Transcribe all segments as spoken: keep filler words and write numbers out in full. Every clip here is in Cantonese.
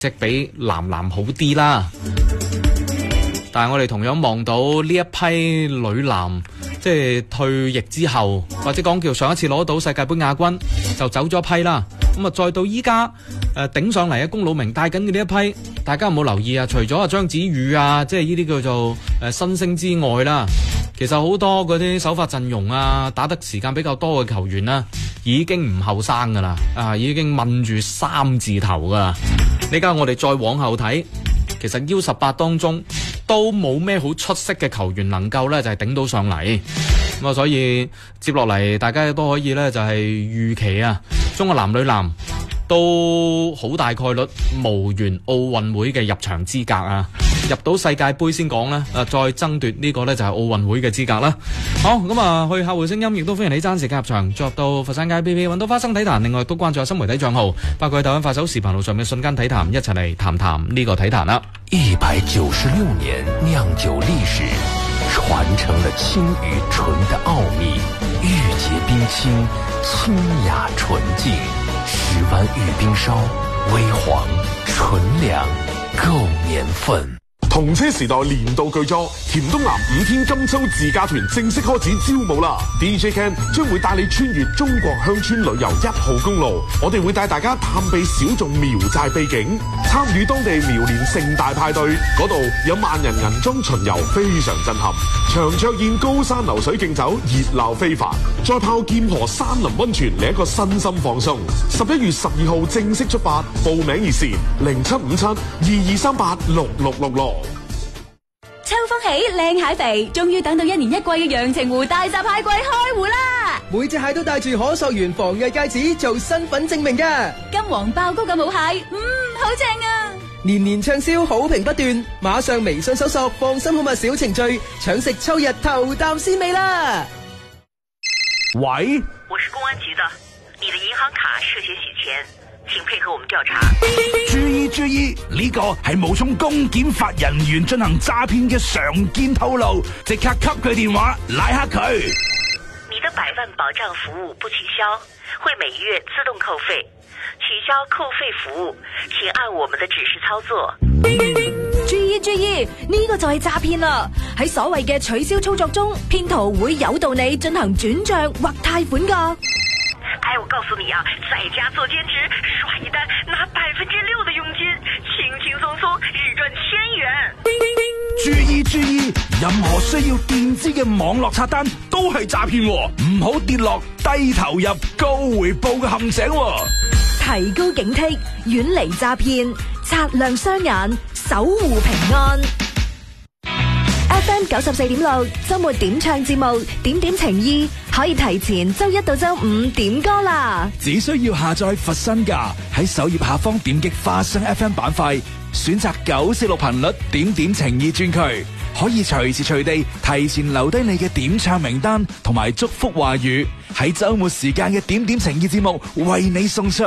即比男籃好啲啦。但係我哋同樣望到呢一批女籃，即係退役之後，或者講叫上一次攞到世界盃亞軍就走咗一批啦。咁啊，再到依家誒頂上嚟嘅龔魯鳴帶緊嘅呢一批，大家有冇留意啊？除咗阿張子宇啊，即係呢啲叫做誒新星之外啦，其實好多嗰啲首發陣容啊，打得時間比較多嘅球員啦，已經唔後生噶啦，啊已經問住三字頭噶啦。呢家我哋再往後睇，其實 U 十八當中都冇咩好出色嘅球員能夠咧就係頂到上嚟。咁啊，所以接落嚟大家都可以咧就係預期啊，中國男女籃都好大概率無緣奧運會嘅入場資格啊，入到世界盃先講啦，誒再爭奪呢個呢就係奧運會嘅資格啦。好，咁啊去客戶聲音亦都歡迎你爭時間入場，進入到佛山街 P P 揾到花生體壇，另外都關注下新媒體賬號，包括抖音、快手、視頻路上嘅瞬間體壇，一齊嚟談談呢個體壇啦。 一百九十六年釀酒歷史，傳承了清與純的奧秘，玉潔冰清，清雅純淨，十灣玉冰燒，微黃純糧，夠年份。 同車時代年度巨作，甜東南五天金秋自駕團正式開始招募啦 ！D J Ken 將會帶你穿越中國鄉村旅遊一號公路，我哋會帶大家探秘小眾苗寨秘境，參與當地苗連盛大派對，嗰度有萬人銀裝巡遊，非常震撼。長桌宴、高山流水競走，熱鬧非凡。再泡劍河山林溫泉，嚟一個身心放鬆。十一月十二號正式出發，報名熱線零七五七二二三八六六六六。 秋風起，靚蟹肥，終於等到一年一季嘅陽澄湖大閘蟹季開湖啦！ 每隻蟹都帶住可溯源防偽戒指做身份證明㗎。 金黃爆膏嘅母蟹，嗯，好正啊！ 年年暢銷，好評不斷，馬上微信搜索放心好物小程序，搶食秋日頭啖鮮味啦！ 喂，我是公安局的，你的銀行卡涉嫌洗錢，請配合我們調查。 注意注意，呢個係冒充公檢法人員進行詐騙嘅常見套路，即刻給佢電話拉黑佢。 你的百萬保障服務不取消，會每月自動扣費。取消扣費服務，請按我們的指示操作。 注意注意，呢個就係詐騙啦！喺所謂嘅取消操作中，騙徒會誘導你進行轉賬或貸款噶。 哎，我告訴你啊，在家做兼職，刷一單拿百分之六的佣金，輕輕鬆鬆日賺千元。 注意注意，任何需要墊資嘅網絡刷單都係詐騙，唔好跌落低投入高回報嘅陷阱。 提高警惕，遠離詐騙，擦亮雙眼，守護平安。F M 九十四點六周末點唱節目，點點情意可以提前周一到周五點歌啦。 只需要下載佛山架，喺首頁下方點擊花生 F M 板塊，選擇九四六頻率點點情意專區，可以隨時隨地提前留低你嘅點唱名單同埋祝福話語，喺周末時間嘅點點情意節目為你送出。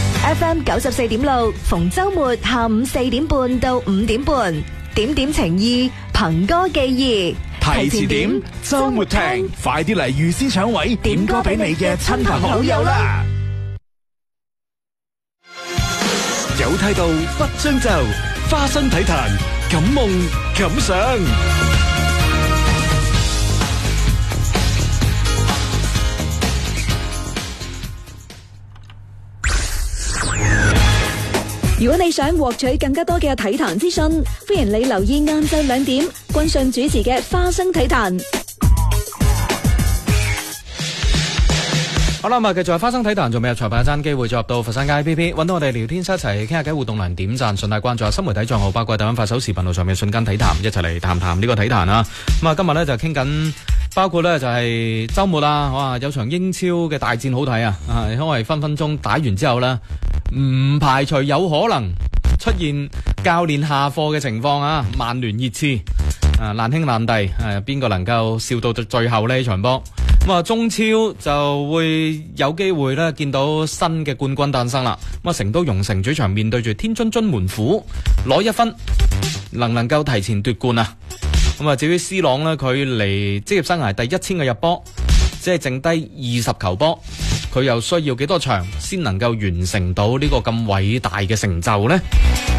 F M 九十四點六逢周末下午四點半到五點半。點點情意，憑歌寄意， 提前點，周末聽，快啲嚟預先搶位，點歌俾你嘅親朋好友啦！ 有態度，不將就，花生體壇，感夢感想。 如果你想獲取更加多嘅體壇資訊，歡迎你留意晏晝兩點君信主持嘅花生體壇。 好啦，咁啊，繼續係花生體壇，仲未有裁判爭機會，進入到佛山街 P P， 揾到我哋聊天室一齊傾下偈互動欄點讚，順帶關注下新媒體賬號，包括抖音、快手、視頻路上面瞬間體壇，一齊嚟談談呢個體壇啦。咁啊，今日咧就傾緊，包括咧就係週末啦，哇，有場英超嘅大戰好睇啊！啊，因為分分鐘打完之後咧，唔排除有可能出現教練下課嘅情況啊！曼聯熱刺啊，難兄難弟，誒，邊個能夠笑到最後呢場波？咁啊，中超就會有機會咧見到新嘅冠軍誕生啦。咁啊，成都蓉城主場面對住天津津門虎，攞一分，能唔能夠提前奪冠啊？咁啊，至於 C 朗呢，佢離職業生涯第一千個入波，即係剩低二十球波，佢又需要幾多場先能夠完成到呢個咁偉大嘅成就呢？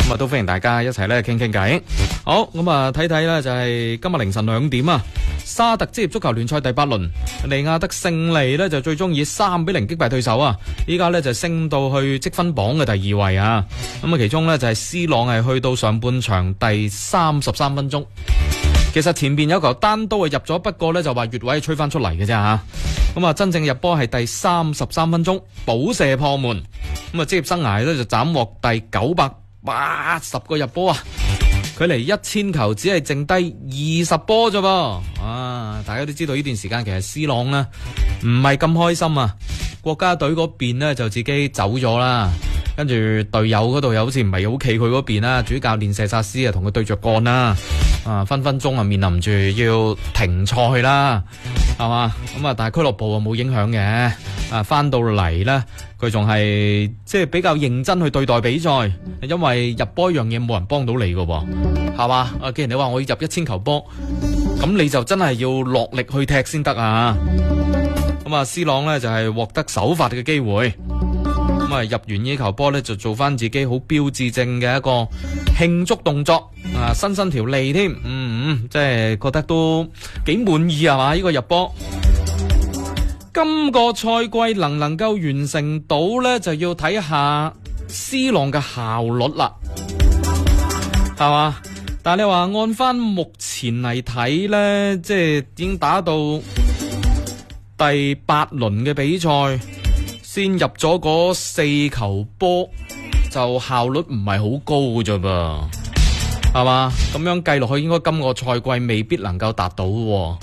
咁啊都歡迎大家一齊咧傾傾偈。好，咁啊睇睇咧就係今日凌晨兩點啊，沙特職業足球聯賽第八輪，尼亞德勝利咧就最終以三比零擊敗對手啊，依家咧就升到去積分榜嘅第二位啊。咁啊其中咧就係 C 朗係去到上半場第三十三分鐘。其實前邊有球單刀啊入咗，不過咧就話越位吹翻出嚟嘅啫吓。咁啊真正入波係第三十三分鐘補射破門。咁啊職業生涯咧就斬獲第九百八十個入波啊，距離一千球只係剩低二十波啫噃。啊，大家都知道呢段時間其實 C 朗呢唔係咁開心啊，國家隊嗰邊呢就自己走咗啦。跟住隊友嗰度又好似唔係好企佢嗰邊啦，主教練謝薩斯啊同佢對着幹啦，啊分分鐘啊面臨住要停賽啦，係嘛？咁啊但係俱樂部啊冇影響嘅，啊翻到嚟呢，佢仲係即係比較認真去對待比賽，因為入波一樣嘢冇人幫到你噶喎，係嘛？啊既然你話我要入一千球波，咁你就真係要落力去踢先得啊！咁啊 C 朗呢就係獲得首發嘅機會。咁啊入完呢球波咧，就做翻自己好標誌性嘅一個慶祝動作啊，伸伸條脷添，嗯嗯，即係覺得都幾滿意係嘛？呢個入波，今個賽季能唔能夠完成到咧，就要睇下 C 朗嘅效率啦，係嘛？但係你話按翻目前嚟睇咧，即係已經打到第八輪嘅比賽。先入咗嗰四球波，就效率唔係好高嘅啫噃，係嘛？咁樣計落去，應該今個賽季未必能夠達到喎。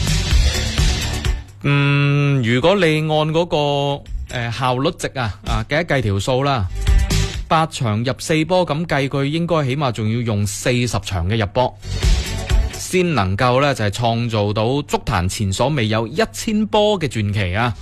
嗯，如果你按嗰個誒效率值啊啊計一計條數啦，八場入四波咁計，佢應該起碼仲要用四十場嘅入波，先能夠咧就係創造到足壇前所未有一千波嘅傳奇啊！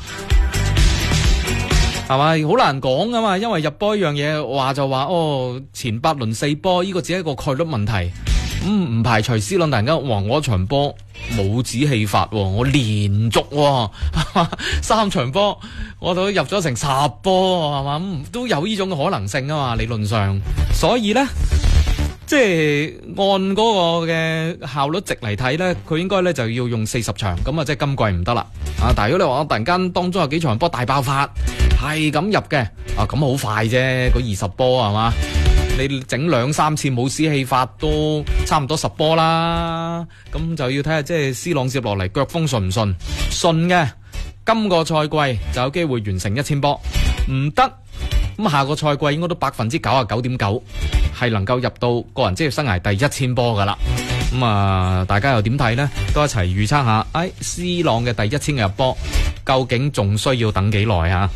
係咪好難講噶嘛？因為入波一樣嘢，話就話哦，前八輪四波，呢個只係一個概率問題。咁、嗯、唔排除 C 朗突然間話我一場波冇止氣法，我連續、哦、三場波我都入咗成十波，係嘛、嗯？都有呢種可能性啊嘛，理論上。所以咧，即係按嗰個嘅效率值嚟睇咧，佢應該咧就要用四十場，咁啊即係今季唔得啦。啊，但係如果你話我突然間當中有幾場波大爆發，係咁入嘅，啊咁好快啫，嗰二十波係嘛？你整兩三次冇士氣法都差唔多十波啦，咁就要睇下即係 C 朗接落嚟腳風順唔順，順嘅今個賽季就有機會完成一千波，唔得咁下個賽季應該都百分之九十九點九係能夠入到個人職業生涯第一千波噶啦。咁啊，大家又點睇呢？都一齊預測下，哎 C 朗嘅第一千嘅入波究竟仲需要等幾耐啊？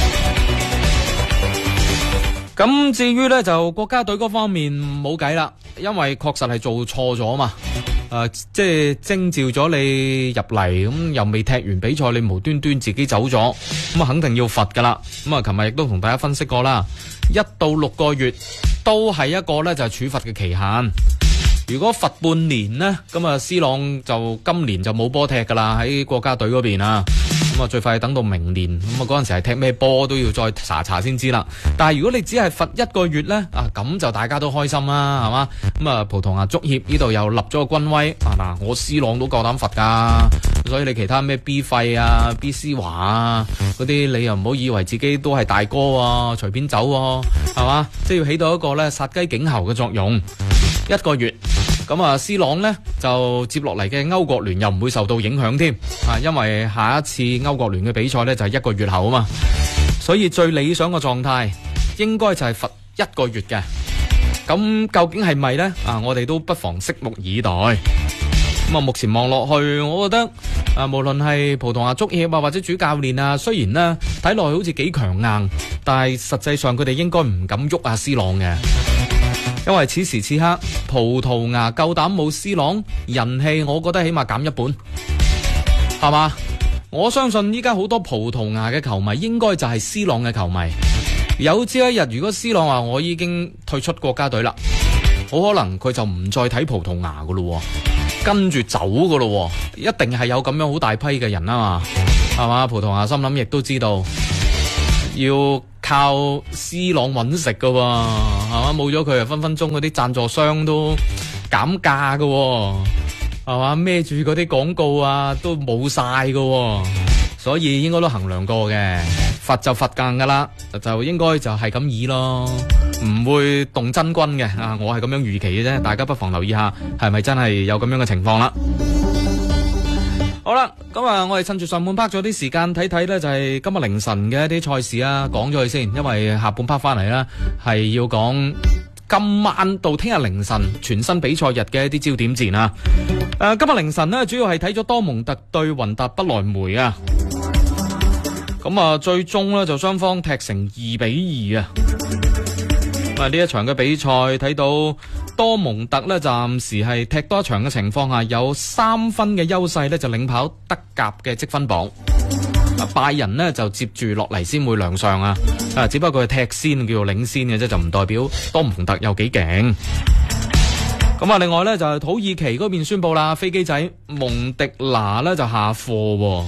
咁至於呢，就國家隊嗰方面冇計啦，因為確實係做錯咗嘛。誒、呃，即係徵召咗你入嚟，咁又未踢完比賽，你無端端自己走咗，咁啊肯定要罰噶啦。咁啊，琴日亦都同大家分析過啦，一到六個月都係一個呢就係處罰嘅期限。如果罰半年呢，咁啊 C 朗就今年就冇波踢噶啦，喺國家隊嗰邊啊。咁啊最快等到明年，咁啊嗰陣時係踢咩波都要再查查先知啦。但係如果你只係罰一個月呢，啊咁就大家都開心啦，係嘛？咁啊葡萄牙足協呢度又立咗個軍威啊嗱，我 C 朗都夠膽罰噶，所以你其他咩 B 費啊、B 斯華啊嗰啲，你又唔好以為自己都係大哥啊，隨便走啊，係嘛？即係要起到一個咧殺雞儆猴嘅作用。一個月，咁啊 C 朗呢就接落嚟嘅歐國聯又唔會受到影響添啊，因為下一次歐國聯嘅比賽呢就係一個月後啊嘛，所以最理想嘅狀態應該就係罰一個月嘅。咁究竟係咪呢？啊，我哋都不妨拭目以待。咁啊，目前望落去，我覺得啊，無論係葡萄牙足協啊或者主教練啊，雖然呢睇落去好似幾強硬，但係實際上佢哋應該唔敢喐啊 C 朗嘅。因為此時此刻葡萄牙夠膽冇 C 朗，人氣我覺得起碼減一半，係嘛？我相信依家好多葡萄牙嘅球迷應該就係 C 朗嘅球迷。有朝一日如果 C 朗話我已經退出國家隊啦，好可能佢就唔再睇葡萄牙噶咯，跟住走噶咯，一定係有咁樣好大批嘅人啊嘛，係嘛？葡萄牙心諗亦都知道要靠 C 朗揾食噶，係嘛？ 嘛？冇咗佢啊，分分鐘嗰啲贊助商都減價噶，係嘛？孭住嗰啲廣告啊，都冇晒噶，所以應該都衡量過嘅，罰就罰硬噶啦，就應該就係咁意咯，唔會動真軍嘅啊！我係咁樣預期嘅啫，大家不妨留意下，係咪真係有咁樣嘅情況啦？好啦，咁啊，我哋趁住上半 part 咗啲時間睇睇呢，就係今日凌晨嘅一啲賽事啊，講咗佢先，因為下半 part 翻嚟啦，係要講今晚到聽日凌晨全新比賽日嘅一啲焦點戰啊。誒、呃，今日凌晨呢，主要係睇咗多蒙特對雲達不萊梅啊。咁啊，最終呢，就雙方踢成二比二啊。咁啊，呢一場嘅比賽睇到多蒙特呢，暫時係踢多一場嘅情況下，有三分嘅優勢呢，就領跑德甲嘅積分榜。拜仁呢，就接住落嚟先會亮相啊！啊，只不過係踢先叫做領先嘅啫，就唔代表多蒙特有幾勁。咁啊，另外呢，就係土耳其嗰邊宣布啦，飛機仔蒙迪拿呢就下課。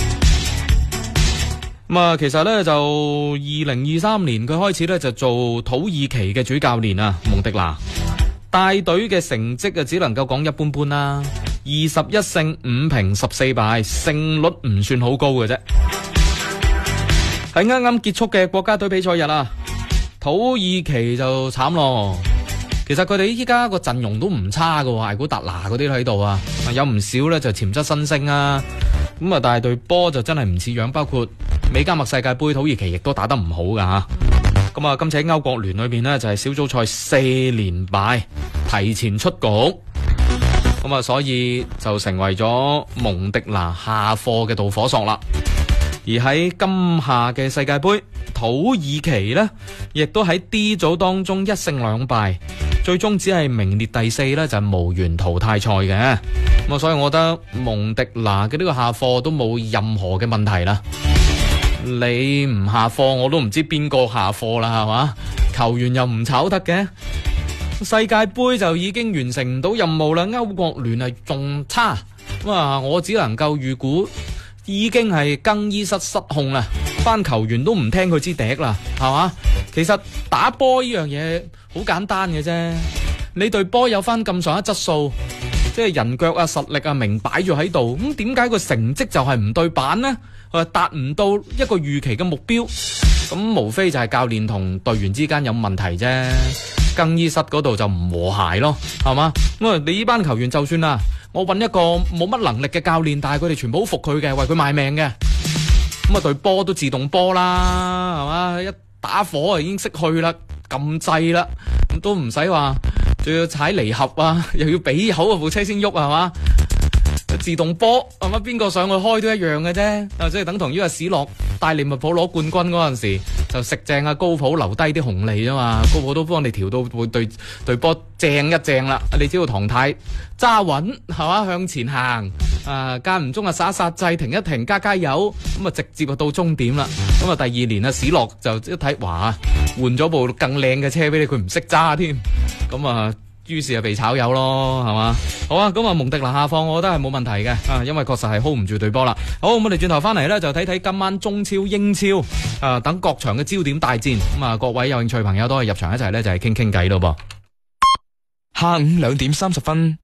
咁啊，其實呢，就二零二三年佢開始呢，就做土耳其嘅主教練啊，蒙迪拿帶隊嘅成績啊，只能夠講一般般啦。二十一勝五平十四敗，勝率唔算好高嘅啫。喺啱啱結束嘅國家隊比賽日啊，土耳其就慘咯。其實佢哋依家個陣容都唔差㗎，艾古達拿嗰啲喺度啊，有唔少呢就潛質新星啊。咁啊，但係隊波就真係唔似樣，包括美加墨世界盃，土耳其亦都打得唔好噶吓。咁啊，今次喺歐國聯裏邊呢，就係小組賽四連敗，提前出局。咁啊，所以就成為咗蒙迪拿下課嘅導火索啦。而喺今夏嘅世界盃，土耳其呢亦都喺 D 組當中一勝兩敗，最終只係名列第四呢，就係無緣淘汰賽嘅。咁啊，所以我覺得蒙迪拿嘅呢個下課都冇任何嘅問題啦。你唔下課，我都唔知邊個下課啦，係嘛？球員又唔炒得嘅。世界盃就已經完成唔到任務啦，歐國聯係仲差，咁啊，我只能夠預估已經係更衣室失控啦，班球員都唔聽佢支笛啦，係嘛？其實打波呢樣嘢好簡單嘅啫，你隊波有翻咁上下質素，即係人腳啊、實力啊明擺住喺度，咁點解個成績就係唔對版呢？誒，達唔到一個預期嘅目標，咁無非就係教練同隊員之間有問題啫。更衣室嗰度就唔和諧咯，係嘛？咁啊，你呢班球員就算啦，我揾一個冇乜能力嘅教練，但係佢哋全部好服佢嘅，為佢賣命嘅，咁啊隊波都自動波啦，係嘛？一打火啊已經識去啦，撳掣啦，咁都唔使話，仲要踩離合啊，又要俾口啊部車先喐係嘛？自動波係嘛？邊個上去開都一樣嘅啫，啊，即係等同於阿史諾帶利物浦攞冠軍嗰陣時，就食正阿高普留低啲紅利啊嘛，高普都幫你調到會對對波正一正啦，你只要唐太揸穩係嘛，向前行，啊間唔中啊剎剎掣停一停加加油，咁啊直接就到終點啦。咁啊第二年啊史諾就一睇哇，換咗部更靚嘅車俾你，佢唔識揸添，咁啊。於是就被炒魷咯，係嘛？好啊，咁啊蒙迪拿下放，我覺得係冇問題嘅，啊，因為確實係 hold 唔住隊波啦。好，我哋轉頭翻嚟呢，就睇睇今晚中超、英超啊等各場嘅焦點大戰。咁啊，各位有興趣朋友都可以入場一齊呢，就係傾傾偈咯噃。 下午兩點三十分。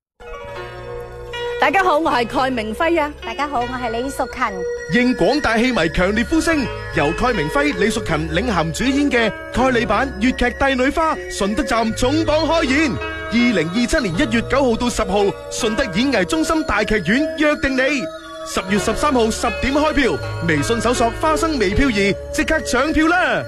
大家好，我係蓋明輝啊！ 大家好，我係李淑勤。 應廣大戲迷強烈呼聲，由蓋明輝、李淑勤領銜主演嘅蓋里版粵劇《帝女花》順德站重磅開演，二零二七年一月九號到十號，順德演藝中心大劇院約定你。十月十三號十點開票，微信搜索花生微票兒，即刻搶票啦！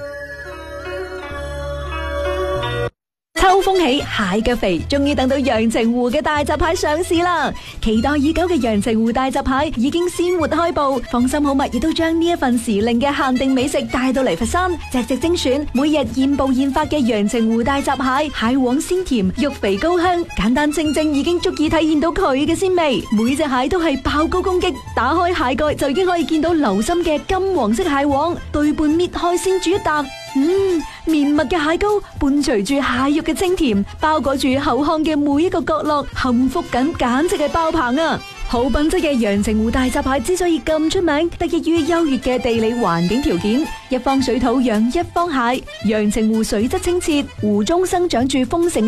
秋風起，蟹腳肥，終於等到陽澄湖嘅大閘蟹上市啦！期待已久嘅陽澄湖大閘蟹已經鮮活開步，放心好物亦都將呢一份時令嘅限定美食帶到嚟佛山，隻隻精選，每日現捕現發嘅陽澄湖大閘蟹，蟹黃鮮甜，肉肥高香，簡單清蒸已經足以體現到佢嘅鮮味。每隻蟹都係爆高攻擊，打開蟹蓋就已經可以見到流心嘅金黃色蟹黃，對半搣開先煮一啖，嗯。 綿密嘅蟹膏伴隨住蟹肉嘅清甜，包裹住口腔嘅每一個角落，幸福感簡直係爆棚啊！好品質嘅陽澄湖大閘蟹之所以咁出名，得益於優越嘅地理環境條件，一方水土養一方蟹。陽澄湖水質清澈，湖中生長住豐盛